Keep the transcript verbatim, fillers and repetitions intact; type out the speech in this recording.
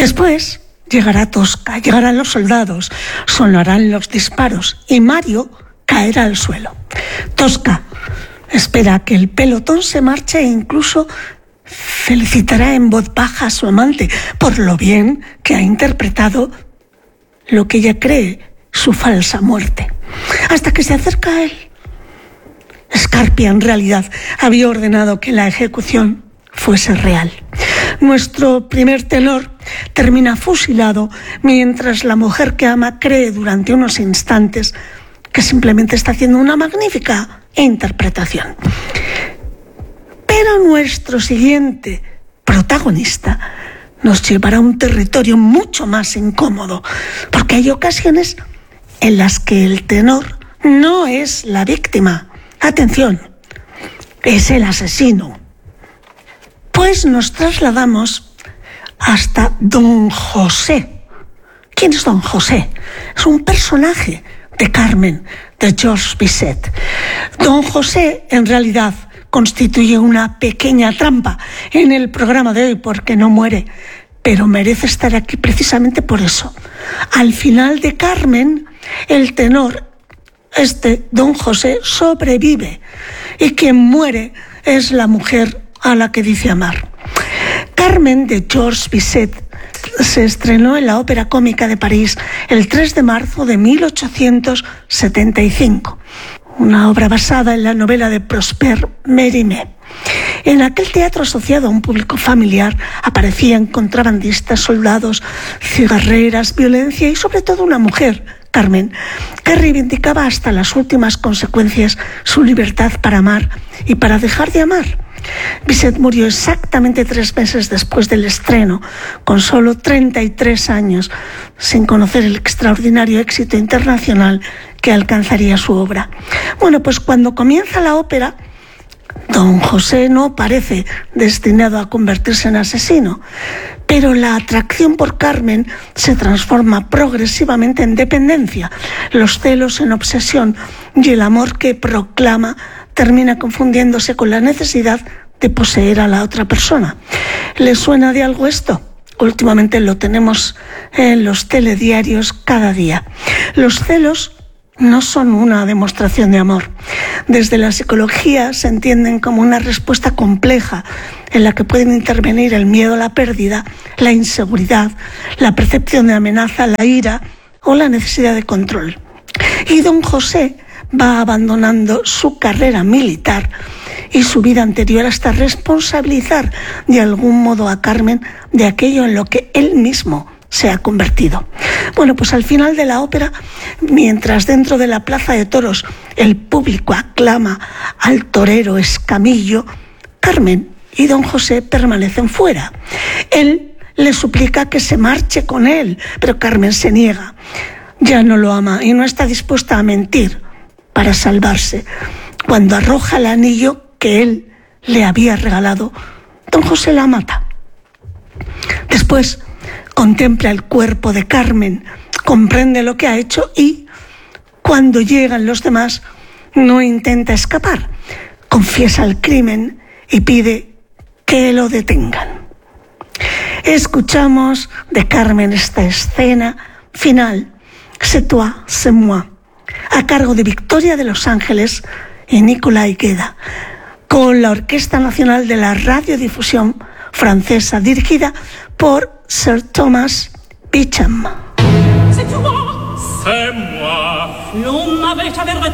Después llegará Tosca, llegarán los soldados, sonarán los disparos y Mario caerá al suelo. Tosca espera que el pelotón se marche e incluso felicitará en voz baja a su amante por lo bien que ha interpretado lo que ella cree su falsa muerte. Hasta que se acerca a él. Scarpia, en realidad, había ordenado que la ejecución fuese real. Nuestro primer tenor termina fusilado mientras la mujer que ama cree durante unos instantes que simplemente está haciendo una magnífica interpretación. Pero nuestro siguiente protagonista nos llevará a un territorio mucho más incómodo, porque hay ocasiones en las que el tenor no es la víctima. Atención, es el asesino. Pues nos trasladamos hasta Don José. ¿Quién es Don José? Es un personaje de Carmen, de Georges Bizet. Don José, en realidad, constituye una pequeña trampa en el programa de hoy porque no muere, pero merece estar aquí precisamente por eso. Al final de Carmen, el tenor, este Don José, sobrevive y quien muere es la mujer a la que dice amar. Carmen, de Georges Bizet, se estrenó en la Ópera Cómica de París el tres de marzo de mil ochocientos setenta y cinco, una obra basada en la novela de Prosper Mérimée. En aquel teatro asociado a un público familiar aparecían contrabandistas, soldados, cigarreras, violencia y sobre todo una mujer, Carmen, que reivindicaba hasta las últimas consecuencias su libertad para amar y para dejar de amar. Bizet murió exactamente tres meses después del estreno, con solo treinta y tres años, sin conocer el extraordinario éxito internacional que alcanzaría su obra. Bueno, pues cuando comienza la ópera, Don José no parece destinado a convertirse en asesino, pero la atracción por Carmen se transforma progresivamente en dependencia, los celos en obsesión y el amor que proclama termina confundiéndose con la necesidad de poseer a la otra persona. ¿Le suena de algo esto? Últimamente lo tenemos en los telediarios cada día. Los celos no son una demostración de amor. Desde la psicología se entienden como una respuesta compleja en la que pueden intervenir el miedo a la pérdida, la inseguridad, la percepción de amenaza, la ira o la necesidad de control. Y Don José va abandonando su carrera militar y su vida anterior hasta responsabilizar de algún modo a Carmen de aquello en lo que él mismo se ha convertido. Bueno, pues al final de la ópera, mientras dentro de la plaza de toros el público aclama al torero Escamillo, Carmen y Don José permanecen fuera. Él le suplica que se marche con él, pero Carmen se niega. Ya no lo ama y no está dispuesta a mentir para salvarse. Cuando arroja el anillo que él le había regalado, Don José la mata. Después contempla el cuerpo de Carmen, comprende lo que ha hecho y, cuando llegan los demás, no intenta escapar. Confiesa el crimen y pide que lo detengan. Escuchamos de Carmen esta escena final, C'est toi, c'est moi, a cargo de Victoria de Los Ángeles y Nicolai Gueda, con la Orquesta Nacional de la Radiodifusión Francesa, dirigida por Sir Thomas Beecham. C'est toi, c'est moi. L'on m'avait averti